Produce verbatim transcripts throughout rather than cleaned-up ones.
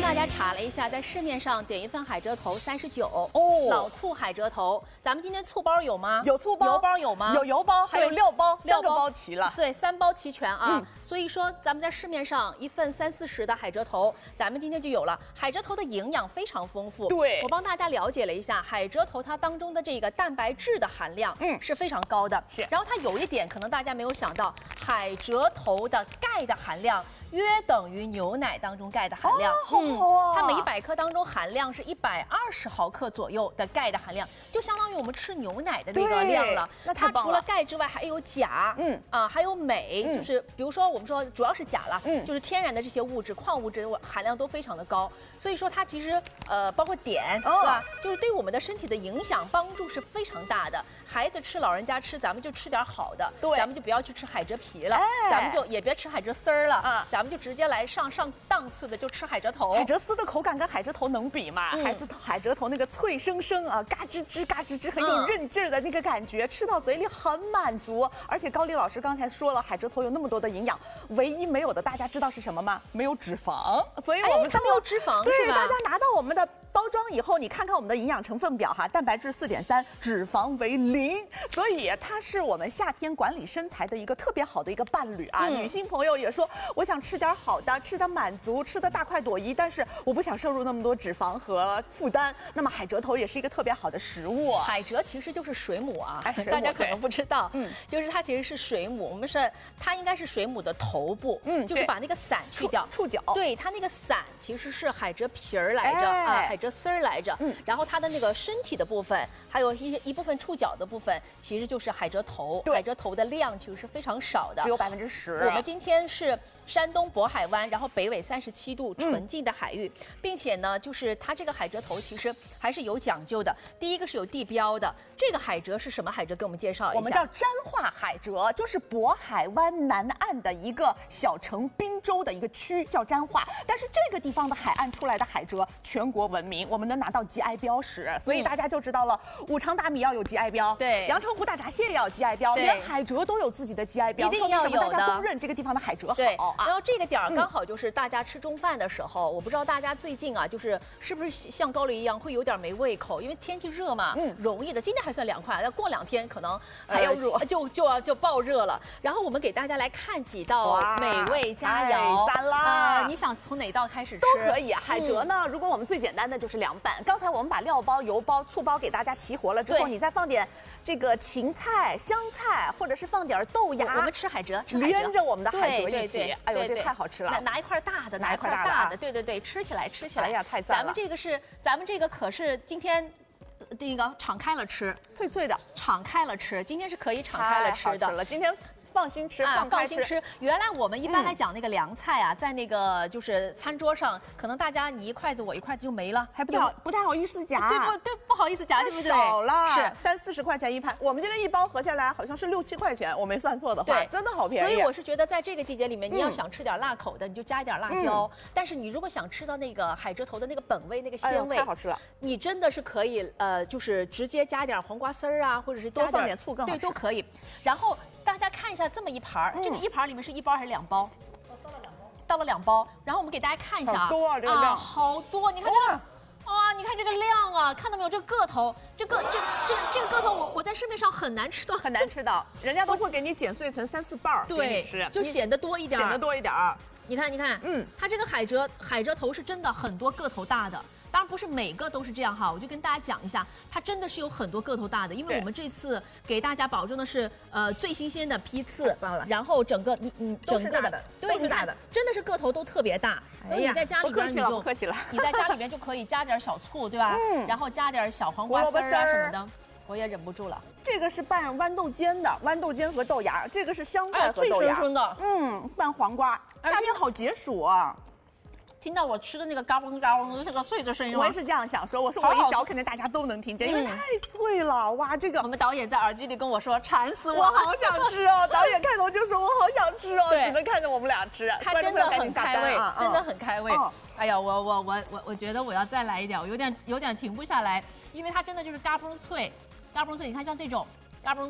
大家查了一下，在市面上点一份海蜇头三十九哦， 老醋海蜇头。咱们今天醋包有吗？ 有醋包， 油包有吗？ 有油包，还有料包，三个包齐了。 对，三包齐全啊。 嗯、 所以说，咱们在市面上一份三四十的海蜇头，咱们今天就有了。海蜇头的营养非常丰富， 对， 我帮大家了解了一下，海蜇头它当中的这个蛋白质的含量，嗯，是非常高的。 是， 然后它有一点可能大家没有想到，海蜇头的钙的含量约等于牛奶当中钙的含量。 哦，好好啊！ 嗯、它每一百克当中含量是一百二十毫克左右的钙的含量，就相当于我们吃牛奶的那个量了。 那太棒了。 它除了钙之外，还有钾，嗯啊，还有镁，嗯、就是比如说我们说主要是钾了，嗯，就是天然的这些物质、矿物质含量都非常的高，所以说它其实呃包括碘，哦、对吧？就是对我们的身体的影响帮助是非常大的。孩子吃，老人家吃，咱们就吃点好的，对，咱们就不要去吃海蜇皮了，哎、咱们就也别吃海蜇丝儿了，啊，咱们就直接来上上档次的，就吃海蜇头。 海蜇丝的口感跟海蜇头能比吗？嗯、海蜇海蜇头那个脆生生啊，嘎吱吱嘎吱吱，很有韧劲儿的那个感觉，嗯、吃到嘴里很满足。而且高丽老师刚才说了，海蜇头有那么多的营养，唯一没有的，大家知道是什么吗？没有脂肪。所以我们、哎、 它没有脂肪， 对， 是吧？ 大家拿到我们的包装以后，你看看我们的营养成分表哈，蛋白质四点三，脂肪为零，所以它是我们夏天管理身材的一个特别好的一个伴侣啊。嗯、女性朋友也说，我想吃点好的，吃得满足，吃得大快朵颐，但是我不想摄入那么多脂肪和负担。那么海蜇头也是一个特别好的食物。 海蜇其实就是水母啊， 哎、 大家可能不知道，嗯，就是它其实是水母，我们是它应该是水母的头部，嗯，就是把那个伞去掉， 触角， 对，它那个伞其实是海蜇皮儿来着、哎、啊，海蜇丝儿来着。嗯，然后它的那个身体的部分，还有一一部分触角的部分，其实就是海蜇头。海蜇头的量其实是非常少的， 只有百分之十。 我们今天是山东渤海湾，然后北纬三十七度，纯净的海域，嗯、并且呢，就是它这个海蜇头其实还是有讲究的。第一个是有地标的，这个海蜇是什么海蜇？给我们介绍一下。 我们叫沾化海蜇，就是渤海湾南岸的一个小城滨州的一个区，叫沾化。但是这个地方的海岸出来的海蜇全国闻名，我们能拿到 G I 标识，所以大家就知道了，嗯、五常大米要有 G I 标，对，阳澄湖大闸蟹也要 G I 标，连海蜇都有自己的 G I 标， 一定要有的。 大家公认这个地方的海蜇好。 对，啊、然后这个点儿刚好就是大家吃中饭的时候，嗯、我不知道大家最近啊，就是是不是像高丽一样会有点没胃口，因为天气热嘛，嗯，容易的。今天还算凉快，但过两天可能还要热， 呃、就就要就爆热了。然后我们给大家来看几道美味佳肴， 赞啦！ 啊、呃，你想从哪道开始吃？ 都可以。海蜇呢，嗯、如果我们最简单的就是凉拌。刚才我们把料包、油包、醋包给大家齐活了之后，你再放点这个芹菜、香菜，或者是放点豆芽。 我们吃海蜇， 连着我们的海蜇一起。 对对对， 哎呦，这太好吃了！ 拿拿一块大的， 拿一块大的， 大的，对对对，吃起来吃起来， 哎呀，太赞了！ 咱们这个是，咱们这个可是今天。这个敞开了吃， 脆脆的， 敞开了吃。今天是可以敞开了吃的。 吃了，今天放心吃， 啊、 放心吃。原来我们一般来讲那个凉菜啊，嗯、在那个就是餐桌上，可能大家你一筷子我一筷子就没了， 还不太不太好意思夹。 对不对？不好意思夹，对不对？ 少了， 是三四十块钱一盘。我们今天一包合下来好像是六七块钱，我没算错的话， 对， 真的好便宜。 所以我是觉得在这个季节里面，你要想吃点辣口的，嗯、你就加一点辣椒。嗯、但是你如果想吃到那个海蜇头的那个本味、那个鲜味， 哎、太好吃了。 你真的是可以，呃，就是直接加点黄瓜丝儿啊，或者是加点多放点醋更好吃， 对，都可以。然后大家看一下这么一盘儿，嗯、这个一盘里面是一包还是两包？ 哦，倒了两包。 倒了两包。然后我们给大家看一下啊， 好多啊，这个量， 啊、好多！你看这个。哇、哦，你看这个量啊，看到没有？这个个头，这个这这这个个头，我我在市面上很难吃到， 很难吃到，人家都会给你剪碎成三四瓣儿， 对， 吃， 就显得多一点， 显得多一点儿。 你看，你看，嗯，它这个海蜇海蜇头是真的很多个头大的。当然不是每个都是这样哈，我就跟大家讲一下，它真的是有很多个头大的，因为我们这次给大家保证的是呃最新鲜的批次，然后整个你你整个的对，都是大的， 真的是个头都特别大。哎呀，你在家里边你就客气了， 你在家里边就可以加点小醋，对吧？嗯，然后加点小黄瓜丝啊什么的，我也忍不住了。 这个是拌豌豆尖的，豌豆尖和豆芽，这个是香菜和豆芽， 脆生的。 嗯，拌黄瓜，夏天好解暑啊。 听到我吃的那个嘎嘣嘎嘣的这个脆的声音吗？ 我也是这样想说，我说我一嚼，肯定大家都能听见，因为太脆了。哇，这个我们导演在耳机里跟我说，馋死我， 我好想吃哦。导演开头就说我好想吃哦，只能看着我们俩吃。 它真的很开胃，真的很开胃。 哦、 哎呀，我我我我我觉得我要再来一点，我有点有点停不下来，因为它真的就是嘎嘣脆，嘎嘣脆。你看像这种嘎嘣脆。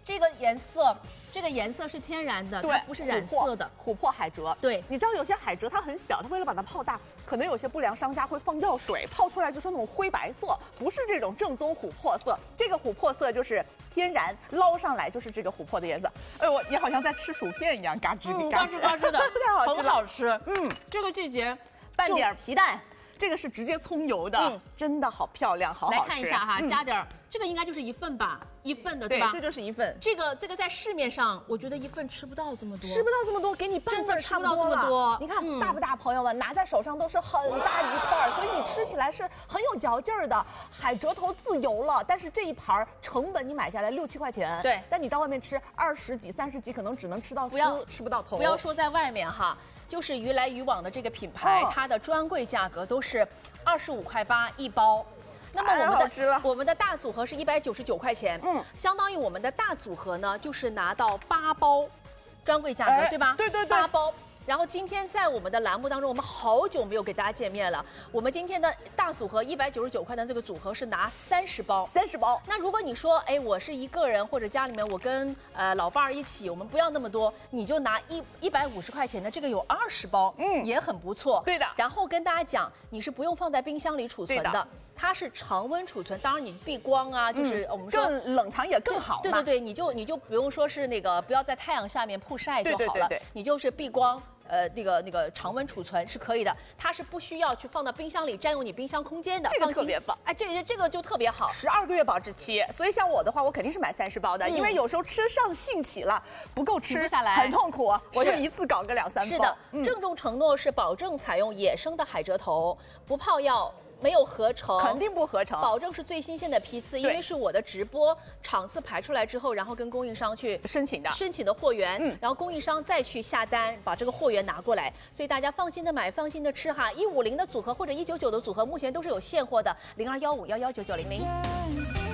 这个颜色，这个颜色是天然的，它不是染色的。 琥珀海蜇， 对， 你知道有些海蜇它很小，它为了把它泡大，可能有些不良商家会放药水，泡出来就是那种灰白色，不是这种正宗琥珀色。这个琥珀色就是天然捞上来就是这个琥珀的颜色。哎呦，你好像在吃薯片一样，嘎吱嘎吱嘎吱的， 太好吃了， 很好吃。嗯，这个季节拌点皮蛋。这个是直接葱油的，嗯、真的好漂亮，好好吃。 来看一下哈，嗯、加点这个应该就是一份吧，一份的对吧？ 对，这就是一份。 这个这个在市面上，我觉得一份吃不到这么多， 吃不到这么多，给你半份差不多了。 这么多， 你看、嗯、大不大？朋友们拿在手上都是很大一块，所以你吃起来是很有嚼劲儿的。海蜇头自由了，但是这一盘成本你买下来六七块钱， 对。 但你到外面吃二十几、三十几，可能只能吃到丝，吃不到头。 不要说在外面哈。就是鱼来鱼往的这个品牌，哦、它的专柜价格都是二十五块八一包。那么我们的、哎、我们的大组合是一百九十九块钱，嗯，相当于我们的大组合呢，就是拿到八包专柜价格，哎、对吧？ 对对对， 八包。然后今天在我们的栏目当中，我们好久没有给大家见面了。我们今天的大组合一百九十九块的这个组合是拿三十包， 三十包。 那如果你说，哎，我是一个人或者家里面我跟呃老伴儿一起，我们不要那么多，你就拿一一百五十块钱的这个有二十包，嗯，也很不错。 对的。 然后跟大家讲，你是不用放在冰箱里储存的。它是常温储存，当然你避光啊，就是我们说更冷藏也更好。 对对对，你就你就不用说是那个不要在太阳下面曝晒就好了，你就是避光。呃，那个那个常温储存是可以的，它是不需要去放到冰箱里占用你冰箱空间的， 这个特别棒。 哎，这这个就特别好， 十二个月保质期。所以像我的话，我肯定是买三十包的，嗯、因为有时候吃上兴起了，不够吃不下来， 很痛苦，我就一次搞个两三包。 是的，嗯、郑重承诺是保证采用野生的海蜇头，不泡药。没有合成， 肯定不合成， 保证是最新鲜的批次，因为是我的直播场次排出来之后，然后跟供应商去申请的， 申请的货源，嗯，然后供应商再去下单，把这个货源拿过来，所以大家放心的买，放心的吃哈。一五零的组合或者一九九的组合，目前都是有现货的，零二幺五幺幺九九零零。